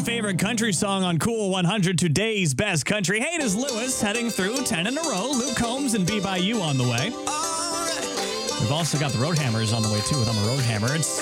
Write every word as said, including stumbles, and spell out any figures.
favorite country song on Cool one hundred, today's best country. Hey, it is Lewis heading through ten in a row. Luke Combs and Be By You on the way. We've also got the Roadhammers on the way, too, with I'm a Roadhammer. It's